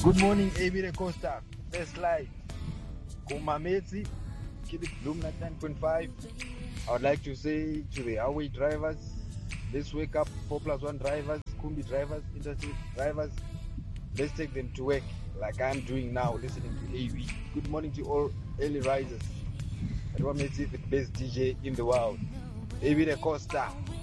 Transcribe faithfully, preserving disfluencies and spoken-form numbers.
Good morning, A B De Costa. First live. Kumamezi, keep it Bloom at nine point five. I would like to say to the highway drivers, let's wake up, four plus one drivers, Kumbi drivers, industry drivers. Let's take them to work like I'm doing now, listening to A B. Good morning to all early risers. And what makes it the best D J in the world? A B De Costa.